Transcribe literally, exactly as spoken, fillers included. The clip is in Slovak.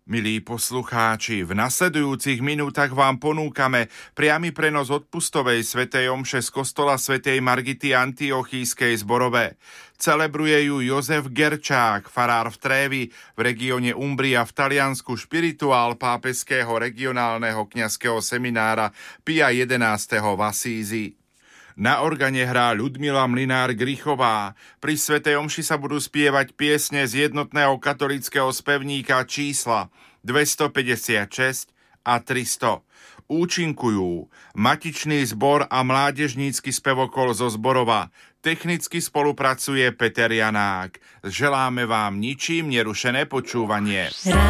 Milí poslucháči, v nasledujúcich minútach vám ponúkame priamy prenos odpustovej svätej omše z kostola svätej Margity Antiochískej Zborové. Celebruje ju Jozef Gerčák, farár v Trévi v regióne Umbria v Taliansku, špirituál pápežského regionálneho kňazského seminára Pia jedenásteho v Asízi. Na organe hrá Ľudmila Mlynár-Grichová. Pri svätej omši sa budú spievať piesne z jednotného katolického spevníka čísla dvestopäťdesiatšesť a tristo. Účinkujú Matičný zbor a mládežnícky spevokol zo Zborova. Technicky spolupracuje Peter Janák. Želáme vám ničím nerušené počúvanie.